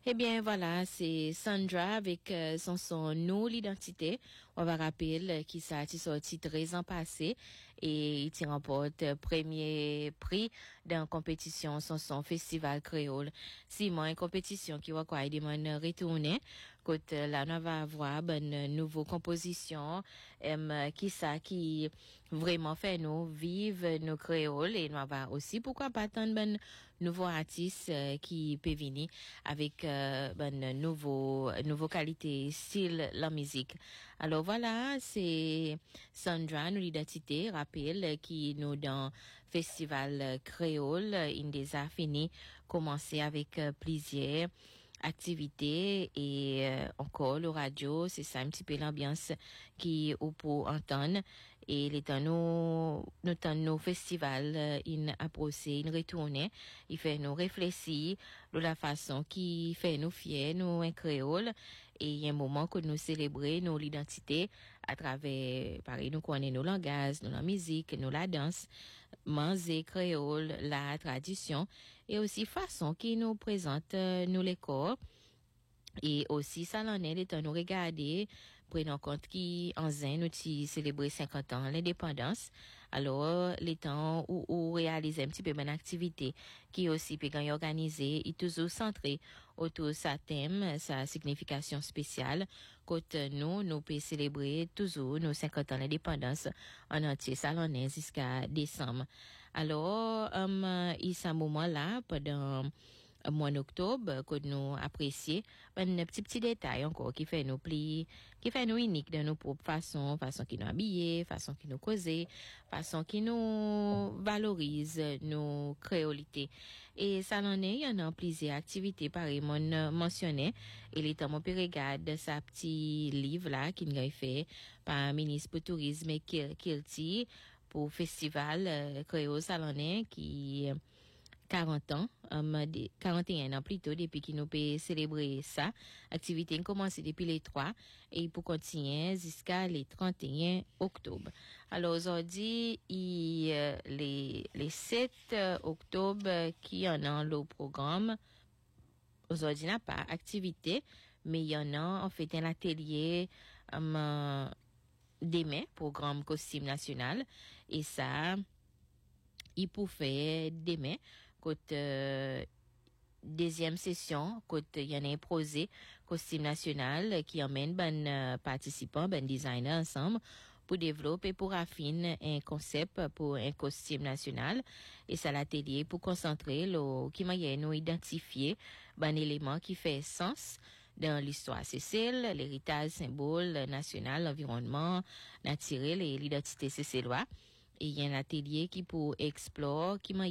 Eh bien, voilà, c'est Sandra avec son Nous, l'identité. On va rappeler qui ça a sorti 13 ans passé et il remporte premier prix dans compétition son festival créole. Simon, une compétition qui va quoi, il demande retourner. Côté là, on va avoir une nouvelle composition, qui vraiment fait nous vivre nos créoles et on va aussi, pourquoi pas, tant de nouveaux artistes qui peuvent venir avec nouveau qualité style la musique. Alors voilà, c'est Sandra nous l'identité rappelle qui nous dans festival créole il déjà fini commencer avec plaisir activité et encore le radio, c'est ça un petit peu l'ambiance qui ou pour entendre et les temps nos festivals il approché il retourner il fait nous réfléchir de la façon qui fait nous fiers nous un créole et il y a un moment que nous célébrer nos l'identité à travers pareil nous connaissons nos langages nos la musique nous la danse manger créole la tradition et aussi façon qui nous présente nous les corps et aussi ça l'en est temps nous regarder prenons compte qui en zin nous célébrer 50 ans l'indépendance alors les temps où réaliser un petit peu une activité qui aussi peut organiser et toujours centré autour de sa thème sa signification spéciale côté nous peut célébrer toujours nos 50 ans l'indépendance en entier ça l'en est jusqu'à décembre alors il ce moment là pendant mois d'octobre que nous apprécier un petit détail encore qui fait nous pli qui fait nous unique de nos propres façon qui nous habiller façon qui nous causer façon qui nous valorise nos créolités et ça l'en est il y en a plusieurs activités pareil mon mentionné et les temps mon peut regarder sa petit livre là qui nous a fait par ministre pour tourisme et Kilti pour festival créole salonné qui 40 ans, 41 ans plutôt, depuis qu'il nous peut célébrer ça. Activité commence depuis les 3 et pour continuer jusqu'à les 31 octobre. Alors aujourd'hui, les 7 octobre qui en a le programme. Aujourd'hui, n'a pas activité, mais il y en a, en fait, un atelier, demain, programme costume national. Et ça, il pour faire demain, côté deuxième session, côté il y en a un projet costume national qui emmène participants, designers ensemble pour développer, pour affiner un concept pour un costume national et ça l'atelier pour concentrer qui m'a nous identifier un élément qui fait sens dans l'histoire Cécile, l'héritage symbole national, l'environnement naturel et l'identité cécillois. Et il y a un atelier qui pour explorer, qui m'a